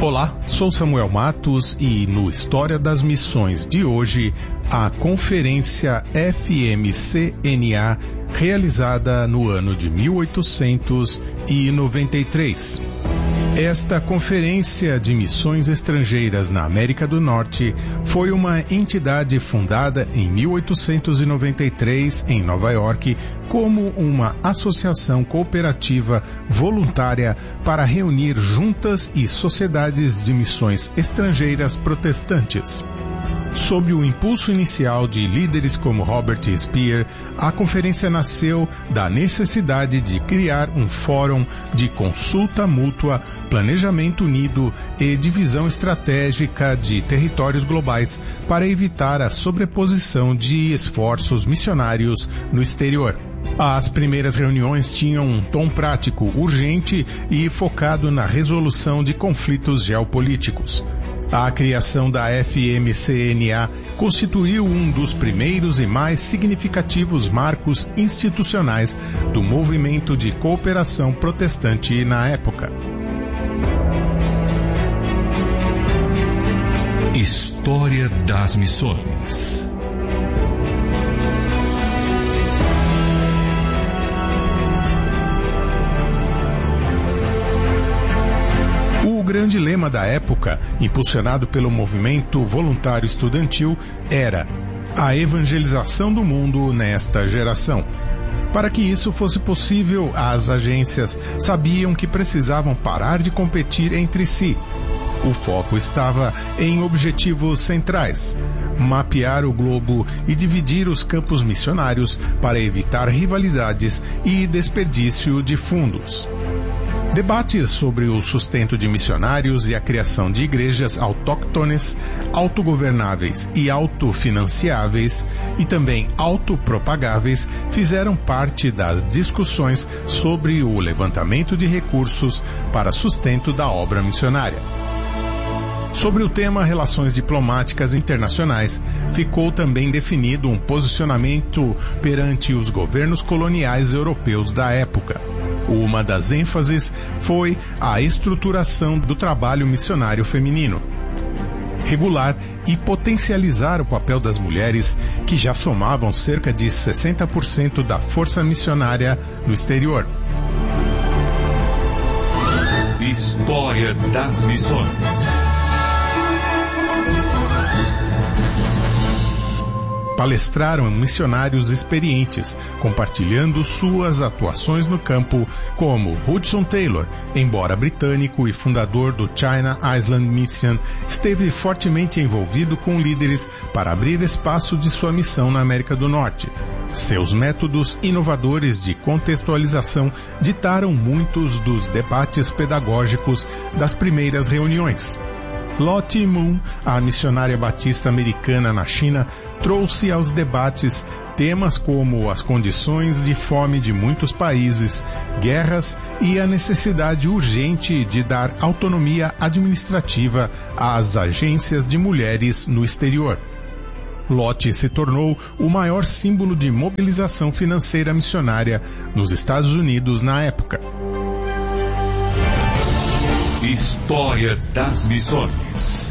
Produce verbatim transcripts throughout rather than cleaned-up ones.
Olá, sou Samuel Matos e no História das Missões de hoje, a Conferência F M C N A realizada no ano de mil oitocentos e noventa e três. Esta Conferência de Missões Estrangeiras na América do Norte foi uma entidade fundada em mil oitocentos e noventa e três em Nova York como uma associação cooperativa voluntária para reunir juntas e sociedades de missões estrangeiras protestantes. Sob o impulso inicial de líderes como Robert Speer, a conferência nasceu da necessidade de criar um fórum de consulta mútua, planejamento unido e divisão estratégica de territórios globais para evitar a sobreposição de esforços missionários no exterior. As primeiras reuniões tinham um tom prático, urgente e focado na resolução de conflitos geopolíticos. A criação da F M C N A constituiu um dos primeiros e mais significativos marcos institucionais do movimento de cooperação protestante na época. História das Missões. O grande lema da época, impulsionado pelo movimento voluntário estudantil, era a evangelização do mundo nesta geração. Para que isso fosse possível, as agências sabiam que precisavam parar de competir entre si. O foco estava em objetivos centrais: mapear o globo e dividir os campos missionários para evitar rivalidades e desperdício de fundos. Debates sobre o sustento de missionários e a criação de igrejas autóctones, autogovernáveis e autofinanciáveis e também autopropagáveis fizeram parte das discussões sobre o levantamento de recursos para sustento da obra missionária. Sobre o tema Relações Diplomáticas Internacionais, ficou também definido um posicionamento perante os governos coloniais europeus da época. Uma das ênfases foi a estruturação do trabalho missionário feminino. Regular e potencializar o papel das mulheres, que já somavam cerca de sessenta por cento da força missionária no exterior. História das Missões. Palestraram missionários experientes, compartilhando suas atuações no campo, como Hudson Taylor, embora britânico e fundador do China Island Mission, esteve fortemente envolvido com líderes para abrir espaço de sua missão na América do Norte. Seus métodos inovadores de contextualização ditaram muitos dos debates pedagógicos das primeiras reuniões. Lottie Moon, a missionária batista americana na China, trouxe aos debates temas como as condições de fome de muitos países, guerras e a necessidade urgente de dar autonomia administrativa às agências de mulheres no exterior. Lottie se tornou o maior símbolo de mobilização financeira missionária nos Estados Unidos na época. História das Missões.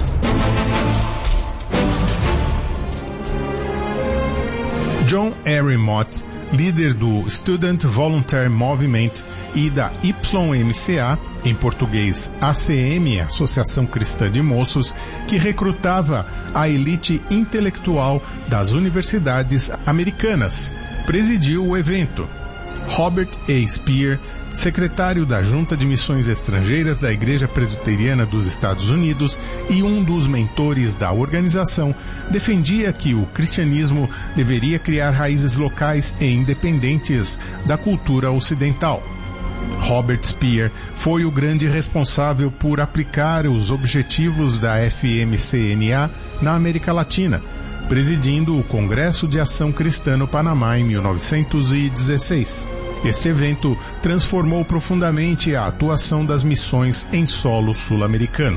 John Henry Mott, líder do Student Volunteer Movement e da Y M C A, em português A C M, Associação Cristã de Moços, que recrutava a elite intelectual das universidades americanas, presidiu o evento. Robert A. Speer, secretário da Junta de Missões Estrangeiras da Igreja Presbiteriana dos Estados Unidos e um dos mentores da organização, defendia que o cristianismo deveria criar raízes locais e independentes da cultura ocidental. Robert Speer foi o grande responsável por aplicar os objetivos da F M C N A na América Latina, presidindo o Congresso de Ação Cristã no Panamá em mil novecentos e dezesseis. Este evento transformou profundamente a atuação das missões em solo sul-americano.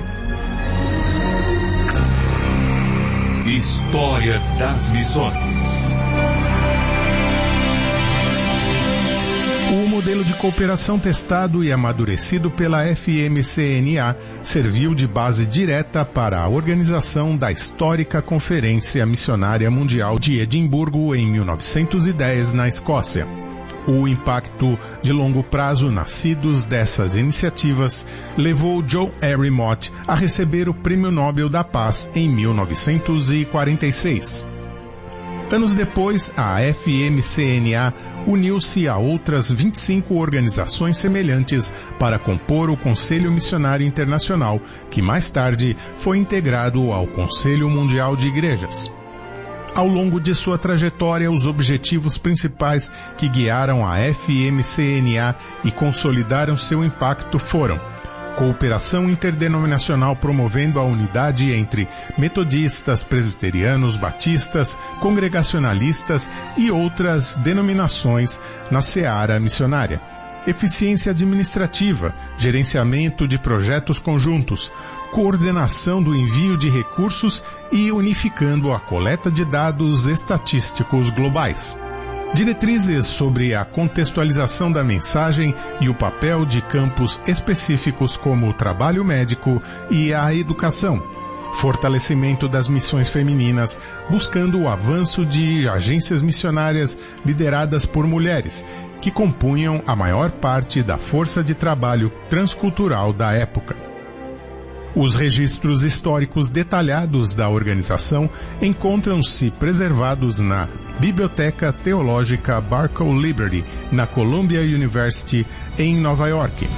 História das Missões. O modelo de cooperação testado e amadurecido pela F M C N A serviu de base direta para a organização da histórica Conferência Missionária Mundial de Edimburgo em mil novecentos e dez, na Escócia. O impacto de longo prazo nascidos dessas iniciativas levou Joe Henry Mott a receber o Prêmio Nobel da Paz em mil novecentos e quarenta e seis. Anos depois, a F M C N A uniu-se a outras vinte e cinco organizações semelhantes para compor o Conselho Missionário Internacional, que mais tarde foi integrado ao Conselho Mundial de Igrejas. Ao longo de sua trajetória, os objetivos principais que guiaram a F M C N A e consolidaram seu impacto foram: cooperação interdenominacional promovendo a unidade entre metodistas, presbiterianos, batistas, congregacionalistas e outras denominações na seara missionária. Eficiência administrativa, gerenciamento de projetos conjuntos, coordenação do envio de recursos e unificando a coleta de dados estatísticos globais. Diretrizes sobre a contextualização da mensagem e o papel de campos específicos como o trabalho médico e a educação. Fortalecimento das missões femininas, buscando o avanço de agências missionárias lideradas por mulheres, que compunham a maior parte da força de trabalho transcultural da época. Os registros históricos detalhados da organização encontram-se preservados na Biblioteca Teológica Barclay Library, na Columbia University, em Nova York.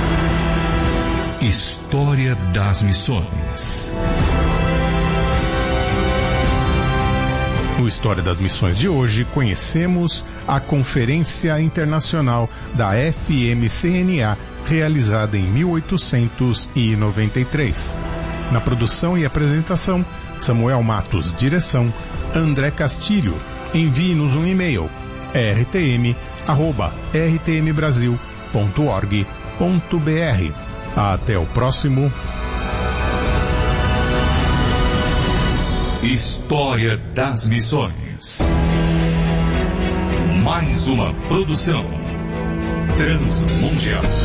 História das Missões. No História das Missões de hoje, conhecemos a Conferência Internacional da F M C N A, realizada em mil oitocentos e noventa e três. Na produção e apresentação, Samuel Matos. Direção, André Castilho. Envie-nos um e-mail, r t m arroba r t m brasil ponto org ponto b r. Até o próximo. História das Missões. Mais uma produção Transmundial.